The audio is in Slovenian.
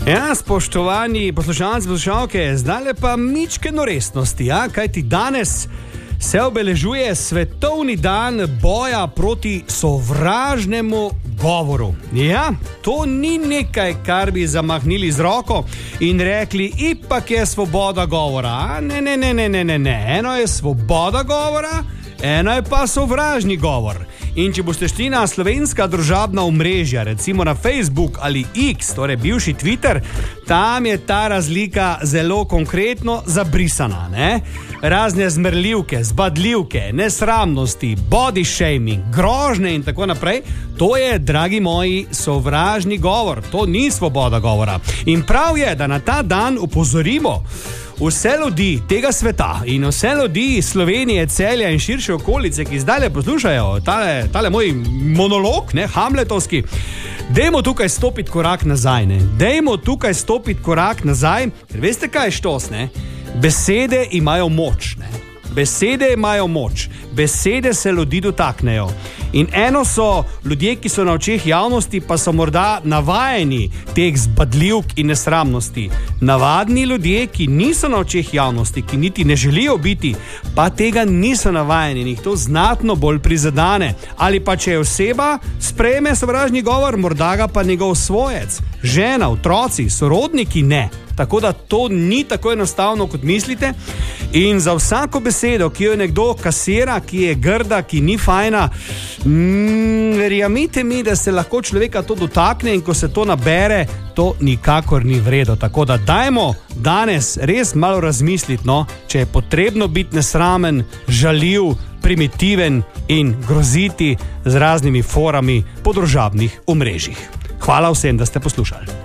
Ja, spoštovani poslušalci, poslušalke, zdaj pa mičkeno resnosti, ja? Kajti danes se obeležuje svetovni dan boja proti sovražnemu govoru. Ja, to ni nekaj, kar bi zamahnili z roko in rekli, ipak je svoboda govora. Ne. Eno je svoboda govora, eno je pa sovražni govor. In če boste šli na slovenska družabna omrežja, recimo na Facebook ali X, torej bivši Twitter, tam je ta razlika zelo konkretno zabrisana, ne? Razne zmerljivke, zbadljivke, nesramnosti, body shaming, grožnje in tako naprej, to je, dragi moji, sovražni govor, to ni svoboda govora. In prav je, da na ta dan upozorimo vse ljudi tega sveta in vse ljudi iz Slovenije, Celja in širše okolice, ki zdaj poslušajo tale moj monolog, ne, hamletovski, dajmo tukaj stopiti korak nazaj, ne. Dajmo tukaj stopiti korak nazaj, ker veste, kaj je štos, ne? Besede imajo moč, ne. Besede imajo moč, besede se ljudi dotaknejo. In eno so ljudje, ki so na očeh javnosti, pa so morda navajeni teh zbadljivk in nesramnosti. Navadni ljudje, ki niso na očeh javnosti, ki niti ne želijo biti, pa tega niso navajeni in jih to znatno bolj prizadane. Ali pa če je oseba sprejme sovražni govor, morda ga pa njegov svojec, žena, otroci, sorodniki ne. Tako da to ni tako enostavno, kot mislite. In za vsako besedo, ki jo nekdo kasira, ki je grda, ki ni fajna, verjamite mi, da se lahko človeka to dotakne in ko se to nabere, to nikakor ni vredo. Tako da dajmo danes res malo razmisliti, no, če je potrebno biti nesramen, žaljiv, primitiven in groziti z raznimi forami po družabnih omrežjih. Hvala vsem, da ste poslušali.